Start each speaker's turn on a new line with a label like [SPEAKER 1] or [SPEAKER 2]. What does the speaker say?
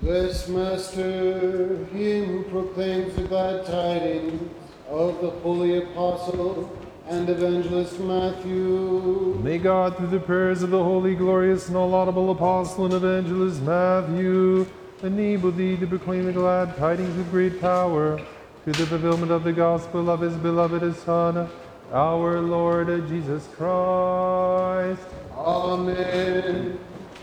[SPEAKER 1] Bless Master, him who proclaims the glad tidings of the holy apostle and evangelist Matthew.
[SPEAKER 2] May God, through the prayers of the holy, glorious, and all laudable apostle and evangelist Matthew, enable thee to proclaim the glad tidings with great power, to the fulfillment of the gospel of his beloved Son, our Lord Jesus Christ.
[SPEAKER 1] Amen.